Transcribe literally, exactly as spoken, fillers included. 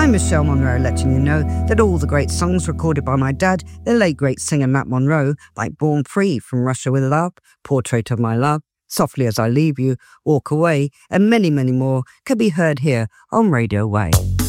I'm Michelle Monroe, letting you know that all the great songs recorded by my dad, the late great singer Matt Monro, like Born Free from Russia with Love, Portrait of My Love, Softly as I Leave You, Walk Away, and many, many more, can be heard here on Radio Way.